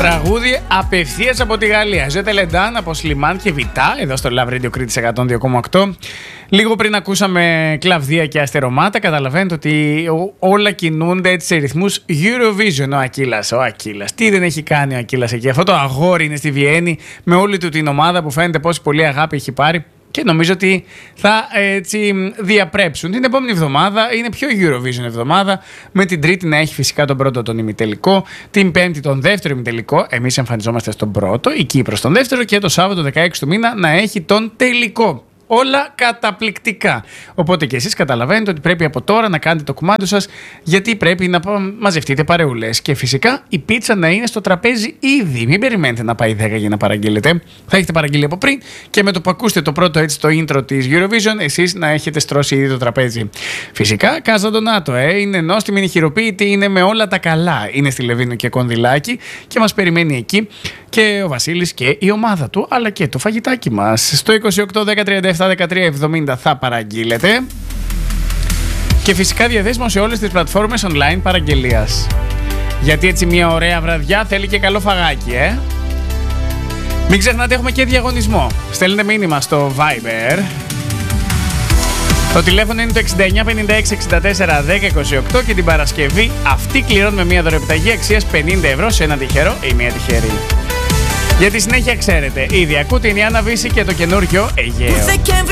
τραγούδι απευθείας από τη Γαλλία. Ζω Τελεντάν από Σλιμάν και Βιτά, εδώ στο Love Radio Κρήτης 102,8. Λίγο πριν ακούσαμε κλαβδία και αστερομάτα, καταλαβαίνετε ότι όλα κινούνται έτσι σε ρυθμούς Eurovision. Ο Ακύλας. Τι δεν έχει κάνει ο Ακύλας εκεί? Αυτό το αγόρι είναι στη Βιέννη με όλη του την ομάδα που φαίνεται πόση πολύ αγάπη έχει πάρει. Και νομίζω ότι θα έτσι διαπρέψουν. Την επόμενη εβδομάδα είναι πιο Eurovision εβδομάδα. Με την Τρίτη να έχει φυσικά τον πρώτο τον ημιτελικό. Την Πέμπτη τον δεύτερο ημιτελικό. Εμείς εμφανιζόμαστε στον πρώτο. Η Κύπρος τον δεύτερο. Και το Σάββατο 16 του μήνα να έχει τον τελικό. Όλα καταπληκτικά. Οπότε και εσείς καταλαβαίνετε ότι πρέπει από τώρα να κάνετε το κουμάντο σας, γιατί πρέπει να μαζευτείτε παρεούλες. Και φυσικά η πίτσα να είναι στο τραπέζι ήδη. Μην περιμένετε να πάει 10 για να παραγγείλετε. Θα έχετε παραγγείλει από πριν και με το που ακούστε το πρώτο έτσι το intro της Eurovision, εσείς να έχετε στρώσει ήδη το τραπέζι. Φυσικά, Κάζα Ντονάτο, είναι νόστιμη, είναι χειροποίητη, είναι με όλα τα καλά. Είναι στη Λεβίνο και Κονδυλάκη και μας περιμένει εκεί και ο Βασίλης και η ομάδα του, αλλά και το φαγητάκι μας. Στο 28 10 1370 θα παραγγείλετε. Και φυσικά διαθέσιμο σε όλες τις πλατφόρμες online παραγγελίας. Γιατί έτσι μια ωραία βραδιά θέλει και καλό φαγάκι, Μην ξεχνάτε, έχουμε και διαγωνισμό. Στέλνετε μήνυμα στο Viber. Το τηλέφωνο είναι το 69 56 64 10 28 και την Παρασκευή αυτή κληρώνουμε μια δωρεπιταγή αξίας 50 ευρώ σε ένα τυχερό ή μια τυχερή. Για τη συνέχεια ξέρετε, ήδη ακούτε η Ιάννα Βύση και το καινούργιο Αιγαίο.